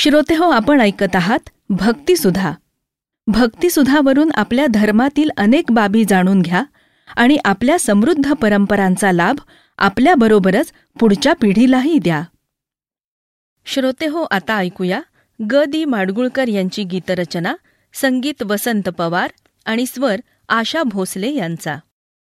श्रोतेहो, आपण ऐकत आहात भक्तिसुधा. भक्तिसुधावरून आपल्या धर्मातील अनेक बाबी जाणून घ्या आणि आपल्या समृद्ध परंपरांचा लाभ आपल्याबरोबरच पुढच्या पिढीलाही द्या. श्रोतेहो, आता ऐकूया ग. दी. माडगुळकर यांची गीतरचना, संगीत वसंत पवार आणि स्वर आशा भोसले यांचा.